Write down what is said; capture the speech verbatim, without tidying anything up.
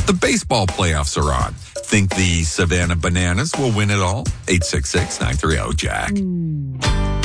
The baseball playoffs are on. Think the Savannah Bananas will win it all? eight six six, nine three zero, Jack.